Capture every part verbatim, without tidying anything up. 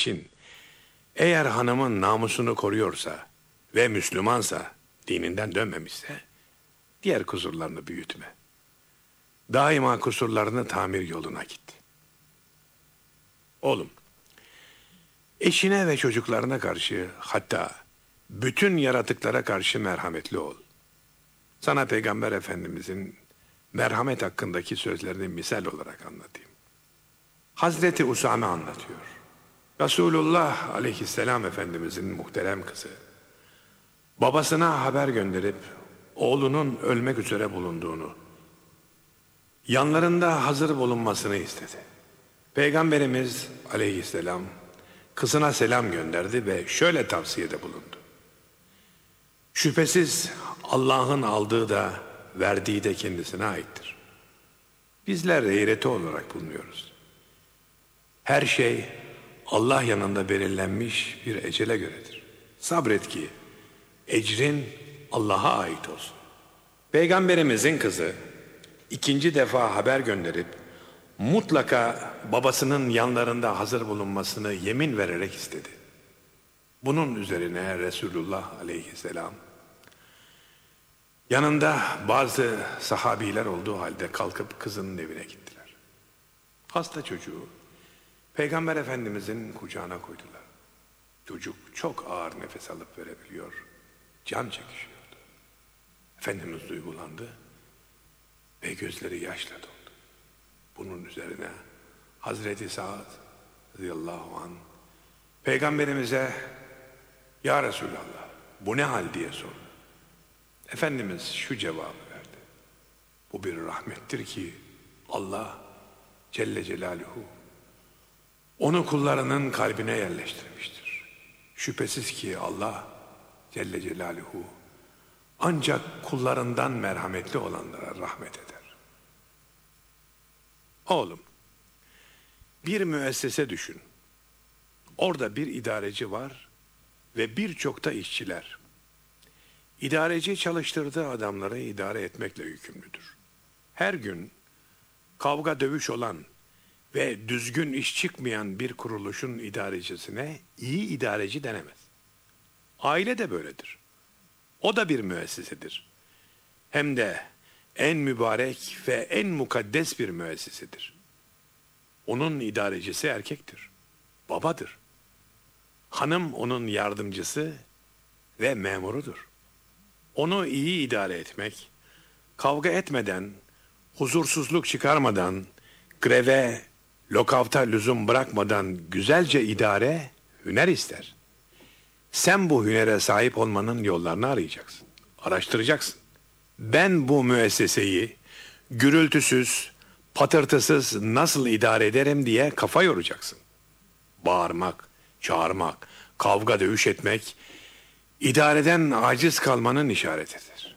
için eğer hanımın namusunu koruyorsa ve Müslümansa, dininden dönmemişse, diğer kusurlarını büyütme. Daima kusurlarını tamir yoluna git. Oğlum, eşine ve çocuklarına karşı, hatta bütün yaratıklara karşı merhametli ol. Sana Peygamber Efendimizin merhamet hakkındaki sözlerini misal olarak anlatayım. Hazreti Usame anlatıyor. Resulullah aleyhisselam Efendimizin muhterem kızı, babasına haber gönderip oğlunun ölmek üzere bulunduğunu, yanlarında hazır bulunmasını istedi. Peygamberimiz aleyhisselam kızına selam gönderdi ve şöyle tavsiyede bulundu. Şüphesiz Allah'ın aldığı da verdiği de kendisine aittir. Bizler eğreti olarak bulunuyoruz. Her şey Allah yanında belirlenmiş bir ecele göredir. Sabret ki ecrin Allah'a ait olsun. Peygamberimizin kızı ikinci defa haber gönderip mutlaka babasının yanlarında hazır bulunmasını yemin vererek istedi. Bunun üzerine Resulullah aleyhisselam yanında bazı sahabiler olduğu halde kalkıp kızının evine gittiler. Hasta çocuğu Peygamber Efendimizin kucağına koydular. Çocuk çok ağır nefes alıp verebiliyor, can çekişiyordu. Efendimiz duygulandı ve gözleri yaşla doldu. Bunun üzerine Hazreti Sa'd radıyallahu anh Peygamberimize "Ya Resulallah, bu ne hal?" diye sordu. Efendimiz şu cevabı verdi: bu bir rahmettir ki Allah Celle Celaluhu onu kullarının kalbine yerleştirmiştir. Şüphesiz ki Allah Celle Celaluhu ancak kullarından merhametli olanlara rahmet eder. Oğlum, bir müessese düşün. Orada bir idareci var ve birçok da işçiler. İdareci çalıştırdığı adamları idare etmekle yükümlüdür. Her gün kavga dövüş olan ve düzgün iş çıkmayan bir kuruluşun idarecisine iyi idareci denemez. Aile de böyledir. O da bir müessesedir. Hem de en mübarek ve en mukaddes bir müessesedir. Onun idarecisi erkektir, babadır. Hanım onun yardımcısı ve memurudur. Onu iyi idare etmek, kavga etmeden, huzursuzluk çıkarmadan, greve, lokavta lüzum bırakmadan güzelce idare, hüner ister. Sen bu hünere sahip olmanın yollarını arayacaksın, araştıracaksın. Ben bu müesseseyi gürültüsüz, patırtısız nasıl idare ederim diye kafa yoracaksın. Bağırmak, çağırmak, kavga dövüş etmek, idareden aciz kalmanın işaretidir.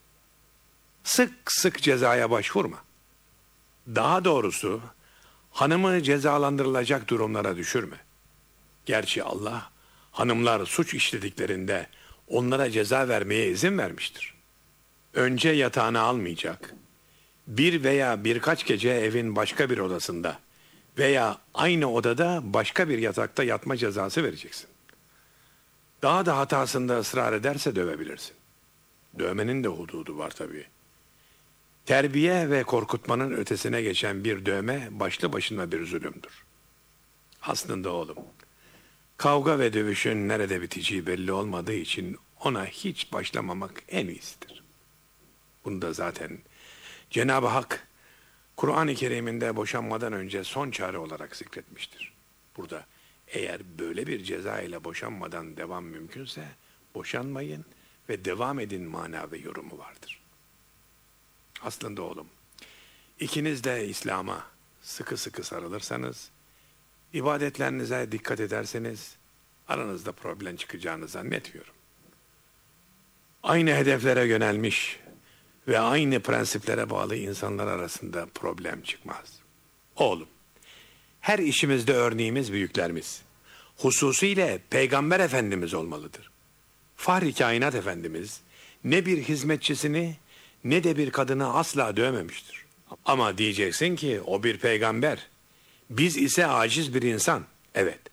Sık sık cezaya başvurma. Daha doğrusu hanımı cezalandırılacak durumlara düşürme. Gerçi Allah hanımlar suç işlediklerinde onlara ceza vermeye izin vermiştir. Önce yatağını almayacak, bir veya birkaç gece evin başka bir odasında veya aynı odada başka bir yatakta yatma cezası vereceksin. Daha da hatasında ısrar ederse dövebilirsin. Dövmenin de hududu var tabii. Terbiye ve korkutmanın ötesine geçen bir dövme başlı başına bir zulümdür. Aslında oğlum, kavga ve dövüşün nerede biteceği belli olmadığı için ona hiç başlamamak en iyisidir. Bunu da zaten Cenab-ı Hak Kur'an-ı Kerim'inde boşanmadan önce son çare olarak zikretmiştir. Burada eğer böyle bir ceza ile boşanmadan devam mümkünse boşanmayın ve devam edin mana ve yorumu vardır. Aslında oğlum, ikiniz de İslam'a sıkı sıkı sarılırsanız, ibadetlerinize dikkat ederseniz aranızda problem çıkacağını zannetmiyorum. Aynı hedeflere yönelmiş ve aynı prensiplere bağlı insanlar arasında problem çıkmaz. Oğlum, her işimizde örneğimiz büyüklerimiz, hususiyle Peygamber Efendimiz olmalıdır. Fahri Kainat Efendimiz ne bir hizmetçisini ne de bir kadını asla dövmemiştir. Ama diyeceksin ki o bir peygamber, biz ise aciz bir insan. Evet,